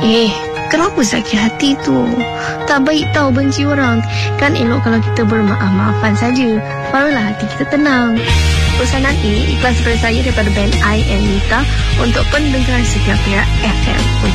Kenapa sakit hati tu? Tak baik tahu benci orang. Kan elok kalau kita bermaaf-maafan saja, barulah hati kita tenang. Pesanan ini ikhlas daripada saya, daripada band I and Nita, untuk pendengar setiap pihak FM.